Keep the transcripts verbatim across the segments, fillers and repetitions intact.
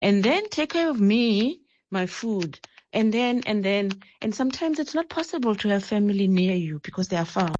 and then take care of me, my food, and then, and then, and sometimes it's not possible to have family near you because they are far.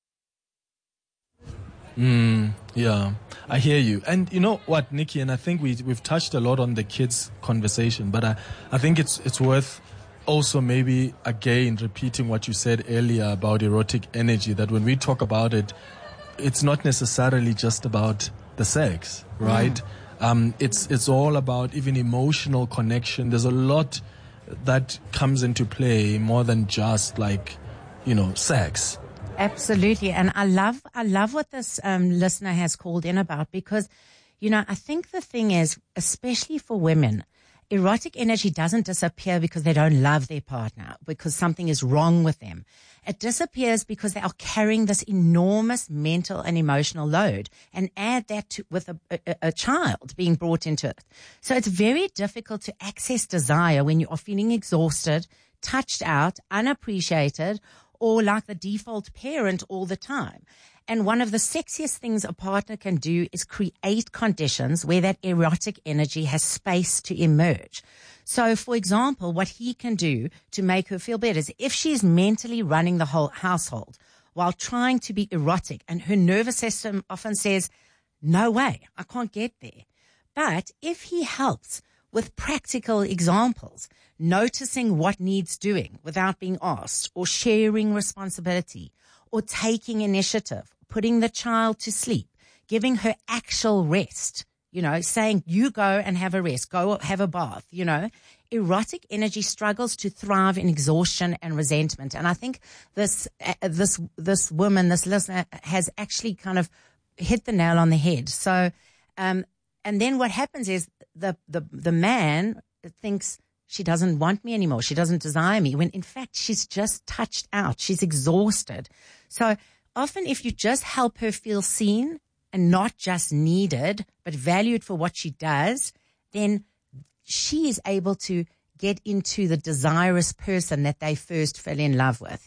Mm, yeah, I hear you. And you know what, Nikki, and I think we, we've touched a lot on the kids' conversation, but I, I think it's it's worth also maybe again repeating what you said earlier about erotic energy, that when we talk about it, it's not necessarily just about the sex, right? Mm. Um, it's it's all about even emotional connection. There's a lot that comes into play more than just like, you know, sex. Absolutely. And I love, I love what this um, listener has called in about, because, you know, I think the thing is, especially for women, erotic energy doesn't disappear because they don't love their partner, because something is wrong with them. It disappears because they are carrying this enormous mental and emotional load, and add that to, with a, a, a child being brought into it. So it's very difficult to access desire when you are feeling exhausted, touched out, unappreciated, or like the default parent all the time. And one of the sexiest things a partner can do is create conditions where that erotic energy has space to emerge. So, for example, what he can do to make her feel better is if she's mentally running the whole household while trying to be erotic, and her nervous system often says, no way, I can't get there. But if he helps with practical examples, noticing what needs doing without being asked, or sharing responsibility, or taking initiative, putting the child to sleep, giving her actual rest, you know, saying, you go and have a rest, go have a bath, you know. Erotic energy struggles to thrive in exhaustion and resentment. And I think this, uh, this, this woman, this listener has actually kind of hit the nail on the head. So, um, and then what happens is the, the, the man thinks she doesn't want me anymore. She doesn't desire me, when in fact she's just touched out. She's exhausted. So often if you just help her feel seen and not just needed, but valued for what she does, then she is able to get into the desirous person that they first fell in love with.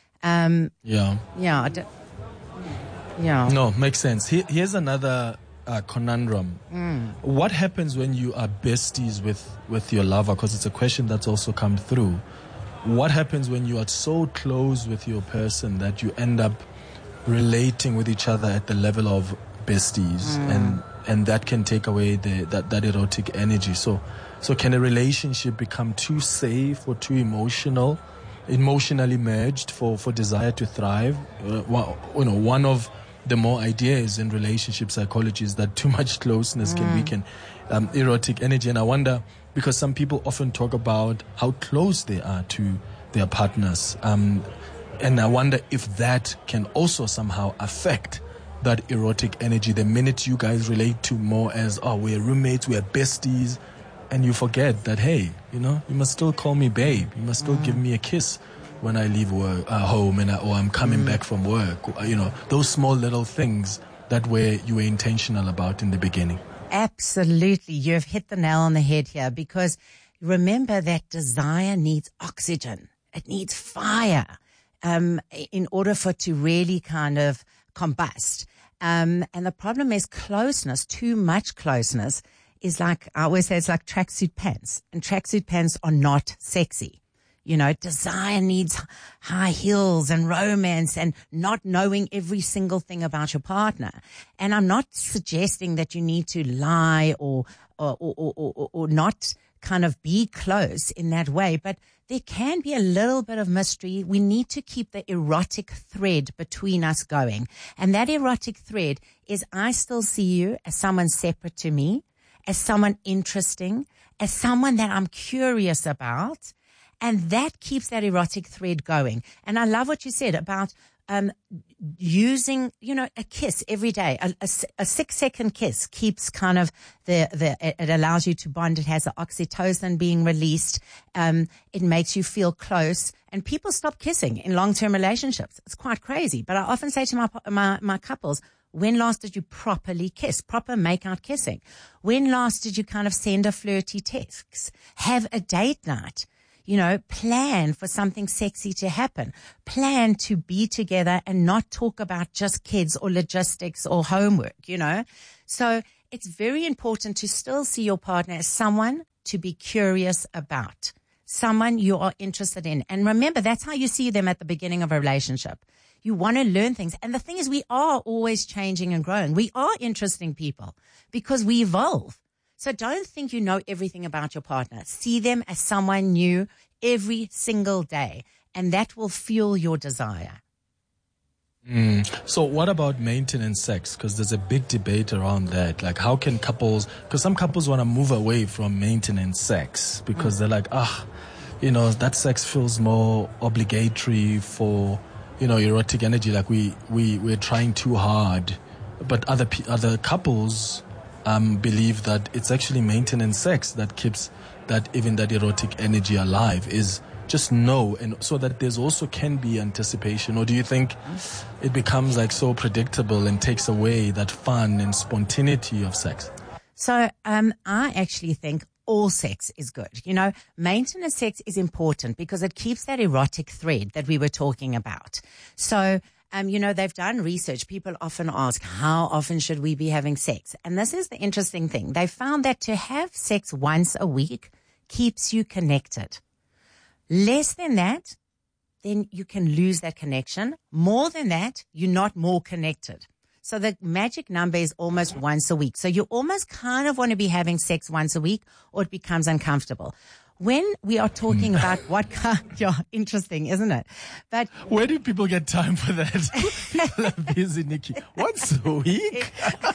Um, yeah. Yeah. I don't, yeah. No, makes sense. Here, here's another uh, conundrum. Mm. What happens when you are besties with, with your lover? Because it's a question that's also come through. What happens when you are so close with your person that you end up relating with each other at the level of besties, mm. and and that can take away the that, that erotic energy. So so can a relationship become too safe or too emotional, emotionally merged for, for desire to thrive? Uh, well, you know, one of the more ideas in relationship psychology is that too much closeness mm. can weaken um, erotic energy. And I wonder, because some people often talk about how close they are to their partners, um, and I wonder if that can also somehow affect that erotic energy the minute you guys relate to more as, oh, we're roommates, we're besties, and you forget that, hey, you know, you must still call me babe, you must still mm. give me a kiss when I leave work, uh, home, and I, or I'm coming mm. back from work. You know, those small little things that were you were intentional about in the beginning. Absolutely. You've hit the nail on the head here, because remember that desire needs oxygen. It needs fire um, in order for it to really kind of combust. Um, and the problem is closeness, too much closeness is like, I always say it's like tracksuit pants, and tracksuit pants are not sexy. You know, desire needs high heels and romance and not knowing every single thing about your partner. And I'm not suggesting that you need to lie or, or, or, or, or, or not kind of be close in that way, but there can be a little bit of mystery. We need to keep the erotic thread between us going. And that erotic thread is, I still see you as someone separate to me, as someone interesting, as someone that I'm curious about. And that keeps that erotic thread going. And I love what you said about um using, you know, a kiss every day. A, a, a six-second kiss keeps kind of the, the, it allows you to bond. It has the oxytocin being released. Um, it makes you feel close. And people stop kissing in long-term relationships. It's quite crazy. But I often say to my, my, my couples, when last did you properly kiss? Proper make-out kissing. When last did you kind of send a flirty text? Have a date night? You know, plan for something sexy to happen. Plan to be together and not talk about just kids or logistics or homework, you know. So it's very important to still see your partner as someone to be curious about, someone you are interested in. And remember, that's how you see them at the beginning of a relationship. You want to learn things. And the thing is, we are always changing and growing. We are interesting people because we evolve. So don't think you know everything about your partner. See them as someone new every single day, and that will fuel your desire. Mm. So what about maintenance sex? Because there's a big debate around that. Like, how can couples, because some couples want to move away from maintenance sex because mm. they're like, ah, you know, that sex feels more obligatory for, you know, erotic energy. Like we, we, we're trying too hard. But other, other couples um, believe that it's actually maintenance sex that keeps that, even that erotic energy alive. Is just know, and so that there's also can be anticipation? Or do you think it becomes like so predictable and takes away that fun and spontaneity of sex? So um, I actually think all sex is good. You know, maintenance sex is important because it keeps that erotic thread that we were talking about. So, um, you know, they've done research. People often ask, how often should we be having sex? And this is the interesting thing. They found that to have sex once a week keeps you connected. Less than that, then you can lose that connection. More than that, you're not more connected. So the magic number is almost once a week. So you almost kind of want to be having sex once a week, or it becomes uncomfortable. When we are talking about what kind, yeah, interesting, isn't it? But where do people get time for that? People are busy, Nikki. Once a week?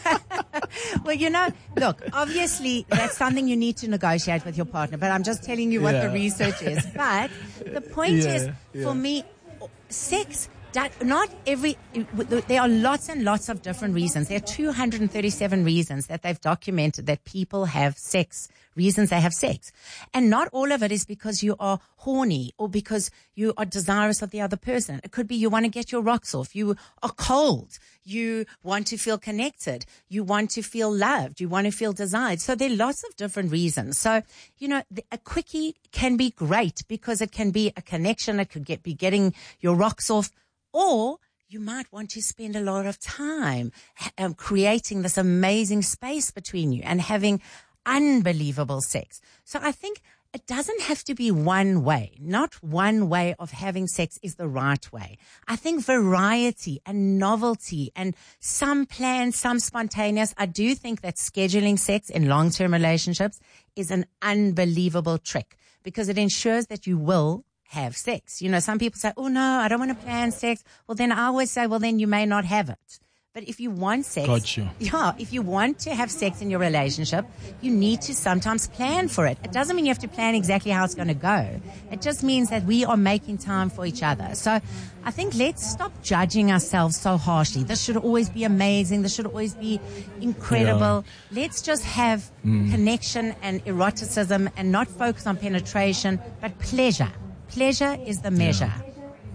Well, you know, look, obviously that's something you need to negotiate with your partner, but I'm just telling you what yeah. the research is. But the point yeah, is, yeah. for me, sex, not every, there are lots and lots of different reasons. There are two hundred thirty-seven reasons that they've documented that people have sex, reasons they have sex. And not all of it is because you are horny or because you are desirous of the other person. It could be you want to get your rocks off. You are cold. You want to feel connected. You want to feel loved. You want to feel desired. So there are lots of different reasons. So, you know, a quickie can be great because it can be a connection. It could get, be getting your rocks off. Or you might want to spend a lot of time um, creating this amazing space between you and having unbelievable sex. So I think it doesn't have to be one way. Not one way of having sex is the right way. I think variety and novelty and some planned, some spontaneous. I do think that scheduling sex in long-term relationships is an unbelievable trick because it ensures that you will have sex. You know, some people say, oh no, I don't want to plan sex. Well, then I always say, well, then you may not have it. But if you want sex, Got you. yeah, if you want to have sex in your relationship, you need to sometimes plan for it. It doesn't mean you have to plan exactly how it's going to go. It just means that we are making time for each other. So I think let's stop judging ourselves so harshly. This should always be amazing. This should always be incredible. Yeah. Let's just have mm. connection and eroticism and not focus on penetration, but pleasure. Pleasure is the measure. Yeah.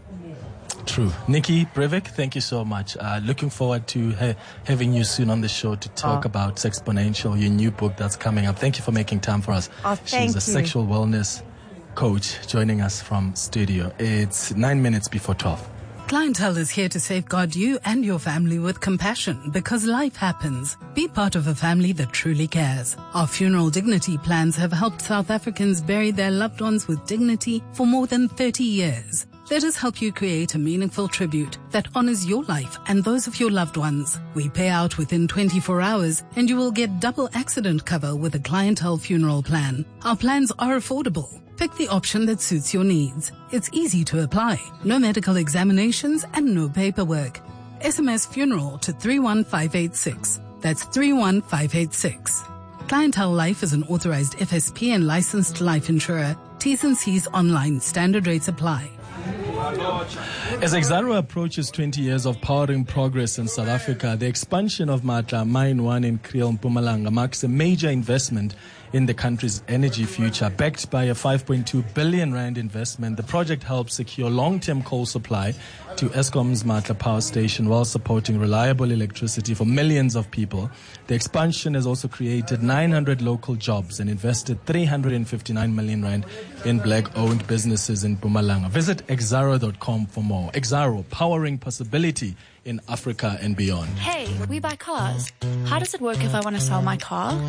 True. Nikki Breivik, thank you so much. Uh, looking forward to ha- having you soon on the show to talk oh. about Sexponential, your new book that's coming up. Thank you for making time for us. Oh, thank She's a you. sexual wellness coach joining us from studio. It's nine minutes before twelve. Clientele is here to safeguard you and your family with compassion because life happens. Be part of a family that truly cares. Our funeral dignity plans have helped South Africans bury their loved ones with dignity for more than thirty years. Let us help you create a meaningful tribute that honors your life and those of your loved ones. We pay out within twenty-four hours and you will get double accident cover with a Clientele funeral plan. Our plans are affordable. Pick the option that suits your needs. It's easy to apply. No medical examinations and no paperwork. S M S funeral to three one five eight six. That's three one five eight six. Clientele Life is an authorized F S P and licensed life insurer. T's and C's online. Standard rates apply. As Exxaro approaches twenty years of powering progress in South Africa, the expansion of Matla Mine one in Kriel, Mpumalanga marks a major investment in the country's energy future. Backed by a five point two billion rand investment, the project helps secure long-term coal supply to Eskom's Matla power station while supporting reliable electricity for millions of people. The expansion has also created nine hundred local jobs and invested three hundred fifty-nine million rand in black-owned businesses in Mpumalanga. Visit exxaro dot com for more. Exxaro, powering possibility in Africa and beyond. Hey, we buy cars. How does it work if I want to sell my car?